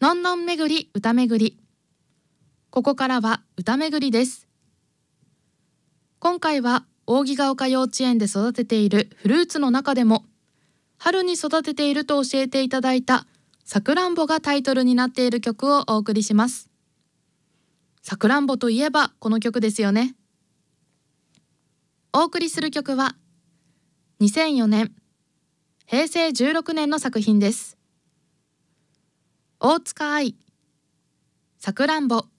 のんのんめぐり歌めぐり。ここからは歌めぐりです。今回は扇ヶ丘幼稚園で育てているフルーツの中でも春に育てていると教えていただいたさくらんぼがタイトルになっている曲をお送りします。さくらんぼといえばこの曲ですよね。お送りする曲は2004年平成16年の作品です。大塚愛、さくらんぼ。